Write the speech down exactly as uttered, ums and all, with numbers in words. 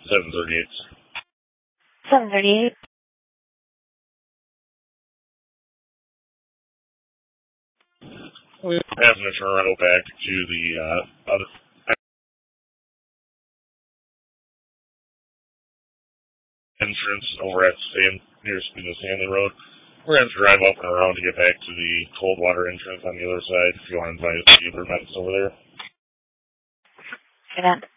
seven thirty-eight. seven thirty-eight. We have to turn around back to the uh, other entrance over at Stan, near the Stanley Road. We're going to drive up and around to get back to the Coldwater entrance on the other side if you want to invite us to the events over there. Okay.